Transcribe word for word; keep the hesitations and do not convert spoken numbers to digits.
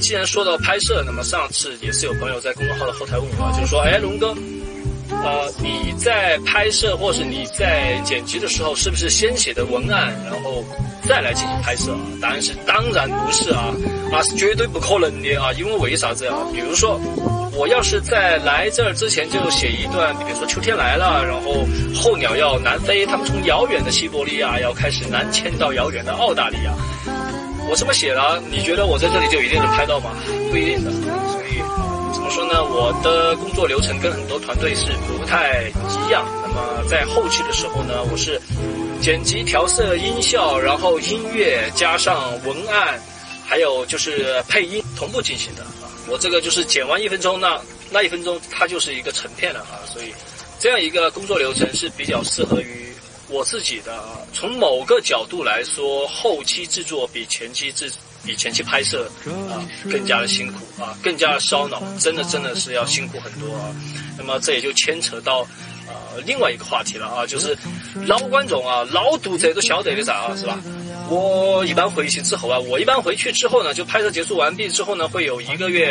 既然说到拍摄，那么上次也是有朋友在公众号的后台问我，就是说，哎，龙哥，呃，你在拍摄或是你在剪辑的时候，是不是先写的文案，然后再来进行拍摄啊？答案是当然不是啊，啊是绝对不可能的啊！因为为啥子啊？比如说，我要是在来这儿之前就写一段，比如说秋天来了，然后候鸟要南飞，他们从遥远的西伯利亚要开始南迁到遥远的澳大利亚。我这么写了，你觉得我在这里就一定能拍到吗？不一定的。所以怎么说呢？我的工作流程跟很多团队是不太一样。那么在后期的时候呢，我是剪辑、调色、音效，然后音乐加上文案，还有就是配音同步进行的啊。我这个就是剪完一分钟，那那一分钟它就是一个成片了啊。所以这样一个工作流程是比较适合于我自己的啊。从某个角度来说，后期制作比前期制比前期拍摄啊更加的辛苦啊，更加的烧脑，真的真的是要辛苦很多啊。那么这也就牵扯到呃另外一个话题了啊，就是老观众啊、老读者都晓得的啥啊，是吧？我一般回去之后啊，我一般回去之后呢，就拍摄结束完毕之后呢，会有一个月。